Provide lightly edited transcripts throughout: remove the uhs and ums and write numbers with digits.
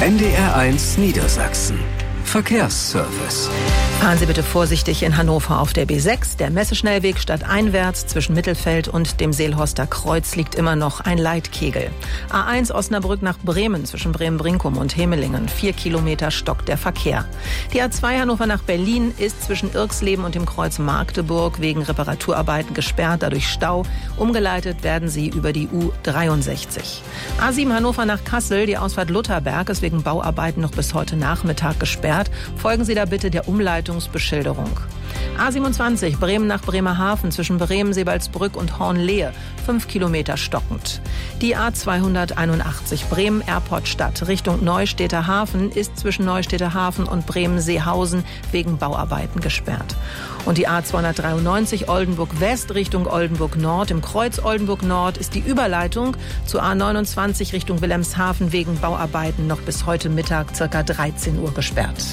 NDR1 Niedersachsen. Verkehrsservice. Fahren Sie bitte vorsichtig in Hannover auf der B6. Der Messeschnellweg stadteinwärts zwischen Mittelfeld und dem Seelhorster Kreuz liegt immer noch ein Leitkegel. A1 Osnabrück nach Bremen zwischen Bremen-Brinkum und Hemelingen. 4 Kilometer stockt der Verkehr. Die A2 Hannover nach Berlin ist zwischen Irxleben und dem Kreuz Magdeburg wegen Reparaturarbeiten gesperrt, dadurch Stau. Umgeleitet werden sie über die U63. A7 Hannover nach Kassel, die Ausfahrt Lutherberg ist wegen Bauarbeiten noch bis heute Nachmittag gesperrt. Folgen Sie da bitte der Umleitungsbeschilderung. A27 Bremen nach Bremerhaven zwischen Bremen-Sebalsbrück und Hornlehe. 5 Kilometer stockend. Die A281 Bremen-Airport-Stadt Richtung Neustädter Hafen ist zwischen Neustädter Hafen und Bremen-Seehausen wegen Bauarbeiten gesperrt. Und die A293 Oldenburg-West Richtung Oldenburg-Nord. Im Kreuz Oldenburg-Nord ist die Überleitung zur A29 Richtung Wilhelmshaven wegen Bauarbeiten noch bis heute Mittag ca. 13 Uhr gesperrt.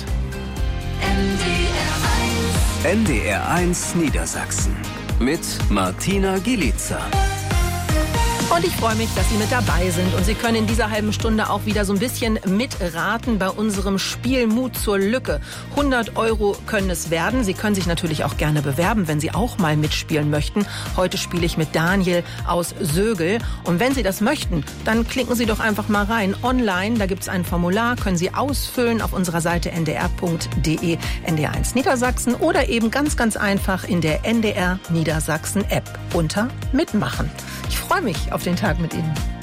NDR1 Niedersachsen mit Martina Gielitzer. Und ich freue mich, dass Sie mit dabei sind. Und Sie können in dieser halben Stunde auch wieder so ein bisschen mitraten bei unserem Spiel Mut zur Lücke. 100 € können es werden. Sie können sich natürlich auch gerne bewerben, wenn Sie auch mal mitspielen möchten. Heute spiele ich mit Daniel aus Sögel. Und wenn Sie das möchten, dann klicken Sie doch einfach mal rein. Online, da gibt es ein Formular, können Sie ausfüllen auf unserer Seite ndr.de NDR1 Niedersachsen oder eben ganz, ganz einfach in der NDR Niedersachsen App unter Mitmachen. Ich freue mich auf den Tag mit Ihnen.